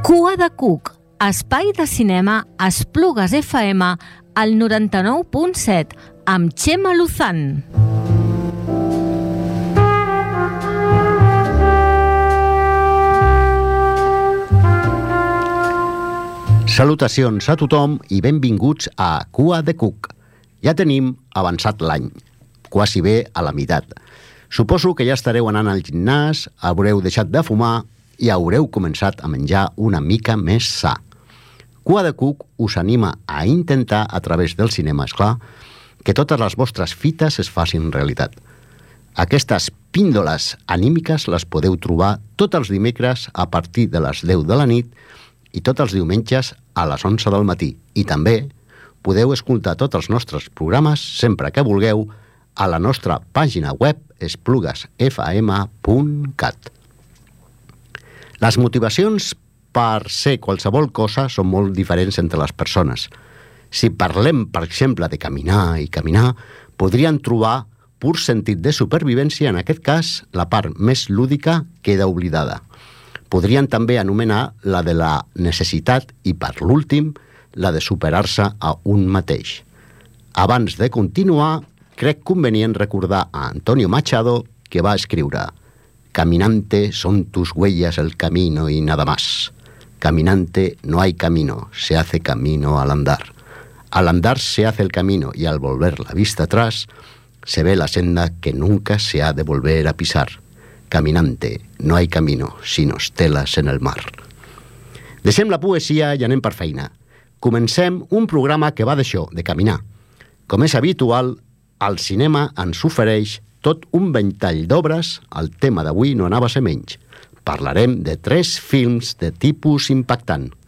Cua de Cuc, espai de cinema a Esplugues FM al 99.7 amb Txema Luzán. Salutacions a tothom i benvinguts a Cua de Cuc. Ja tenim avançat l'any, quasi bé a la meitat. Suposo que ja estareu anant al gimnàs, haureu deixat de fumar i haureu començat a menjar una mica més sa. Cua de Cuc us anima a intentar, a través del cinema, esclar, que totes les vostres fites es facin realitat. Aquestes píndoles anímiques les podeu trobar tots els dimecres a partir de les 10 de la nit i tots els diumenges a les 11 del matí. I també podeu escoltar tots els nostres programes, sempre que vulgueu, a la nostra pàgina web espluguesfm.cat. Les motivacions per ser qualsevol cosa són molt diferents entre les persones. Si parlem, per exemple, de caminar i caminar, podrien trobar pur sentit de supervivència, en aquest cas, la part més lúdica queda oblidada. Podrien també anomenar la de la necessitat i, per l'últim, la de superar-se a un mateix. Abans de continuar, crec convenient recordar a Antonio Machado, que va escriure: «Caminante son tus huellas el camino y nada más. Caminante no hay camino, se hace camino al andar. Al andar se hace el camino y al volver la vista atrás se ve la senda que nunca se ha de volver a pisar. Caminante, no hay camino, sino esteles en el mar». Deixem la poesia i anem per feina. Comencem un programa que va d'això, de caminar. Com és habitual, el cinema ens ofereix tot un ventall d'obres. El tema d'avui no anava a ser menys. Parlarem de 3 films de tipus impactant.